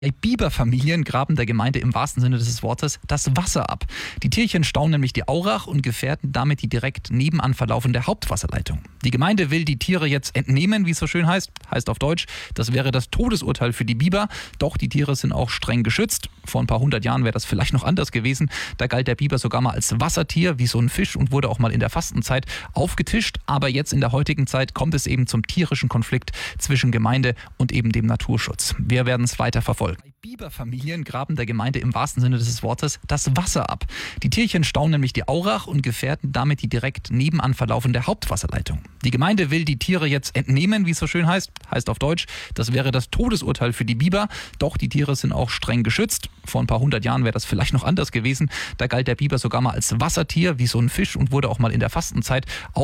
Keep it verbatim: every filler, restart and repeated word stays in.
Biberfamilien graben der Gemeinde im wahrsten Sinne des Wortes das Wasser ab. Die Tierchen stauen nämlich die Aurach und gefährden damit die direkt nebenan verlaufende Hauptwasserleitung. Die Gemeinde will die Tiere jetzt entnehmen, wie es so schön heißt. Heißt auf Deutsch, das wäre das Todesurteil für die Biber. Doch die Tiere sind auch streng geschützt. Vor ein paar hundert Jahren wäre das vielleicht noch anders gewesen. Da galt der Biber sogar mal als Wassertier, wie so ein Fisch, und wurde auch mal in der Fastenzeit aufgetischt. Aber jetzt in der heutigen Zeit kommt es eben zum tierischen Konflikt zwischen Gemeinde und eben dem Naturschutz. Wir werden es weiter verfolgen. Biberfamilien graben der Gemeinde im wahrsten Sinne des Wortes das Wasser ab. Die Tierchen stauen nämlich die Aurach und gefährden damit die direkt nebenan verlaufende Hauptwasserleitung. Die Gemeinde will die Tiere jetzt entnehmen, wie es so schön heißt. Heißt auf Deutsch, das wäre das Todesurteil für die Biber. Doch die Tiere sind auch streng geschützt. Vor ein paar hundert Jahren wäre das vielleicht noch anders gewesen. Da galt der Biber sogar mal als Wassertier, wie so ein Fisch, und wurde auch mal in der Fastenzeit